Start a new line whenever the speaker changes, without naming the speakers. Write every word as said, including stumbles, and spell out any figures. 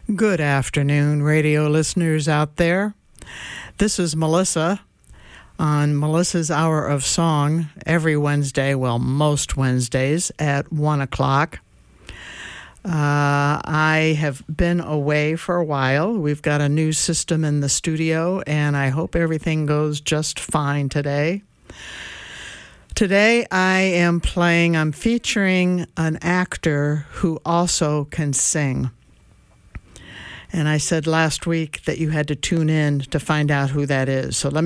Good afternoon, radio listeners out there. This is Melissa on Melissa's Hour of Song every Wednesday, well, most Wednesdays at one o'clock. Uh, I have been away for a while. We've got a new system in the studio, and I hope everything goes just fine today. Today I am playing, I'm featuring an actor who also can sing. And I said last week that you had to tune in to find out who that is. So let me